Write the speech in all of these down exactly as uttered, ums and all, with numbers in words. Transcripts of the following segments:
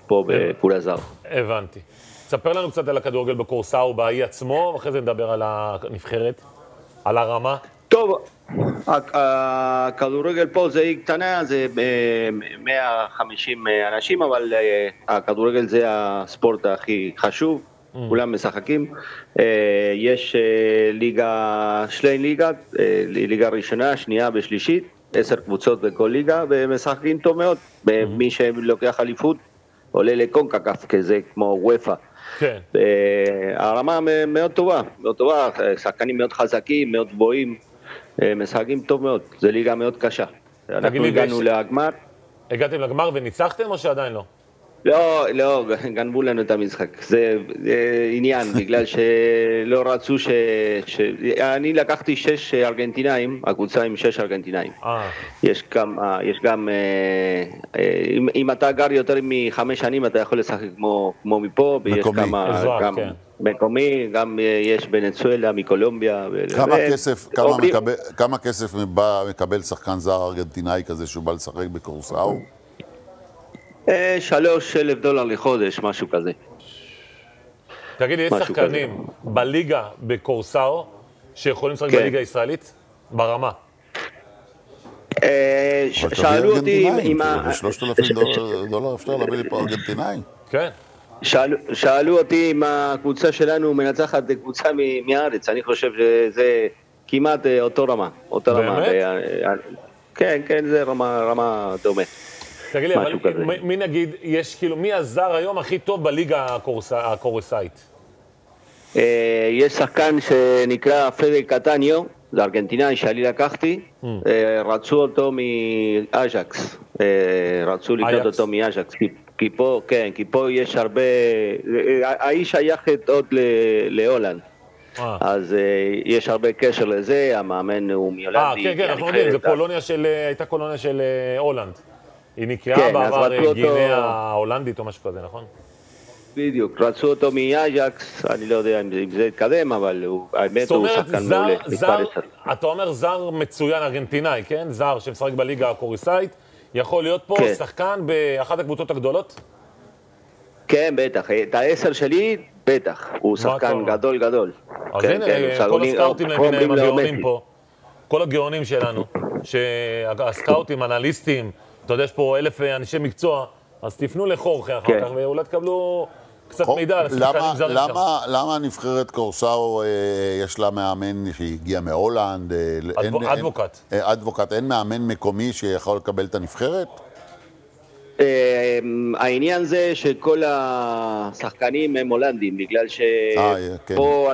פה בקורזאו. הבנתי. תספר לנו קצת על הכדורגל בקורסאו, באי עצמו, ואחרי זה נדבר על הנבחרת, על הרמה. טוב, הכדורגל פה זה אי קטנה, זה מאה וחמישים אנשים, אבל הכדורגל זה הספורט הכי חשוב, כולם משחקים. יש ליגה, שני ליגה, ליגה ראשונה, שנייה ושלישית, עשר קבוצות בכל ליגה, ומשחקים טוב מאוד. מי שלוקח אליפות עולה לקונקקף, כזה כמו וופא. כן. הרמה מאוד טובה, מאוד טובה, שחקנים מאוד חזקים, מאוד גבוהים, משחקים טוב מאוד, זו ליגה מאוד קשה. אנחנו הגענו לגמר. הגעתם לגמר וניצחתם או שעדיין לא? לא, לא, גנבו לנו את המשחק, זה עניין, בגלל שלא רצו ש... אני לקחתי שש ארגנטינאים, הקבוצה עם שש ארגנטינאים. יש גם, יש גם, אם אתה גר יותר מחמש שנים, אתה יכול לשחק כמו מפה, ויש כמה, גם מקומי, גם יש בנצואלה, מקולומביה. כמה כסף מקבל שחקן זר ארגנטינאי כזה שהוא בא לשחק בקורסאו? שלוש אלף דולר לחודש, משהו כזה. תגיד, יש שחקנים בליגה בקורסאו שיכולים לשחק בליגה הישראלית? ברמה. שאלו אותי עם ה... שלושת אלפים דולר אפשר להביא לי פה ארגנטינאים? כן. שאלו אותי אם הקבוצה שלנו מנצחת קבוצה מהארץ, אני חושב שזה כמעט אותו רמה. באמת? כן, כן, זה רמה דומה. תגיד לי, אבל מי נגיד, יש כאילו, מי הזר היום הכי טוב בליגה הקורסאית? יש שחקן שנקרא פדה קטניו, זה ארגנטינאי שאני לקחתי, רצו אותו מאז'קס, רצו לקנות אותו מאז'קס, כי פה, כן, כי פה יש הרבה, האיש שייכת עוד להולנד. אז יש הרבה קשר לזה, המאמן הוא מהולנדי. אה, כן, כן, אנחנו יודעים, זו קולוניה של, הייתה קולוניה של הולנד. היא נקראה בעבר גינאה ההולנדית או משהו כזה, נכון? בדיוק, רצו אותו מאז'קס, אני לא יודע אם זה יתקדם, אבל האמת הוא שחקן מעולה. אתה אומר זר מצוין ארגנטינאי, כן? זר שמשחק בליגה הקורסאית, יכול להיות פה שחקן באחת הקבוצות הגדולות? כן, בטח. את העשר שלי, בטח. הוא שחקן גדול גדול. אז הנה, כל הסקאוטים למיניהם הגאונים פה, כל הגאונים שלנו, שהסקאוטים, אנליסטים, אתה יודע, יש פה אלף אנשי מקצוע, אז תפנו לחורכי אחר כך, ואולי תקבלו קצת מידע על השחקנים זרים שם. למה נבחרת קורסאו יש לה מאמן שהגיע מהולנד? אדבוקט. אדבוקט, אין מאמן מקומי שיכול לקבל את הנבחרת? העניין זה שכל השחקנים הם הולנדים, בגלל שפה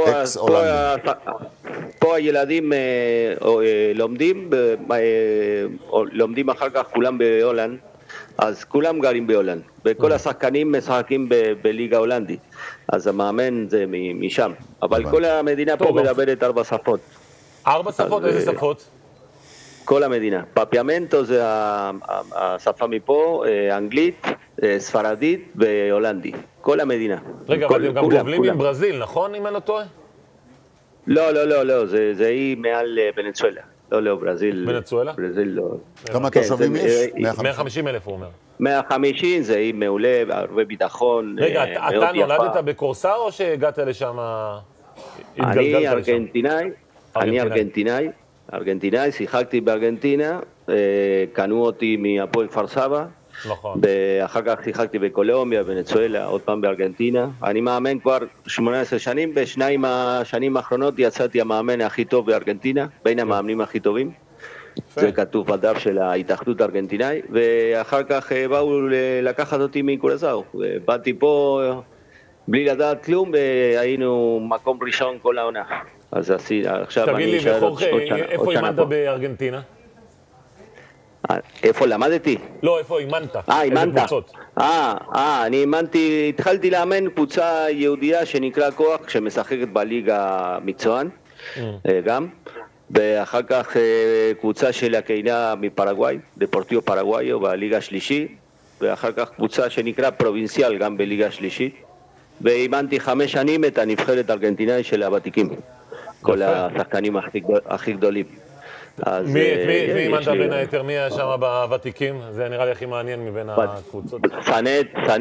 פה הילדים לומדים, לומדים אחר כך כולם בהולנד, אז כולם גרים בהולנד, וכל השחקנים משחקים בליגה הולנדית, אז המאמן זה משם, אבל כל המדינה פה מדברת ארבע שפות. ארבע שפות? איזה שפות? כל המדינה. פפיאמנטו זה השפה מפה, אנגלית, ספרדית והולנדית. כל המדינה. רגע, אבל אתם גם גובלים עם ברזיל, נכון? אם אני לא טועה? לא, לא, לא, לא. זה היא מעל ונצואלה. לא, לא, ברזיל. ונצואלה? ברזיל לא. כמה תושבים יש? מאה וחמישים אלף הוא אומר. מאה וחמישים זה היא מעולה, הרבה ביטחון. רגע, אתה נולדת בקורסאו או שהגעת לשם? אני ארגנטינאי. אני ארגנטינאי. ארגנטינאי, שיחקתי בארגנטינה, קנו אותי מהפועל כפר סבא, נכון. ואחר כך שיחקתי בקולומביה, ונצואלה, עוד פעם בארגנטינה. אני מאמן כבר שמונה עשרה שנים, בשניים השנים האחרונות יצאתי המאמן הכי טוב בארגנטינה, בין המאמנים הכי טובים. זה כתוב בדף של ההתאחדות הארגנטינאי, ואחר כך באו לקחת אותי מקורזאו. באתי פה בלי לדעת כלום, והיינו מקום ראשון כל העונה. אז עכשיו אני אשאר עוד שנה. תגיד לי, איפה אימנת בארגנטינה? איפה למדתי? לא, איפה אימנת? אה, אימנת. אה, אה, אני אימנתי, התחלתי לאמן קבוצה יהודייה שנקרא כוח, שמשחקת בליגה מקצוען, גם. ואחר כך קבוצה של הקהילה מפרגוואי, דפורטיבו פרגוואיו, בליגה השלישית. ואחר כך קבוצה שנקרא פרובינציאל, גם בליגה השלישית. ואימנתי חמש שנים את הנבחרת הארגנטינאי של הוותיקים. כל השחקנים הכי גדולים. מי אימנת בין היתר? מי היה שם בוותיקים? זה נראה לי הכי מעניין מבין הקבוצות. סנט,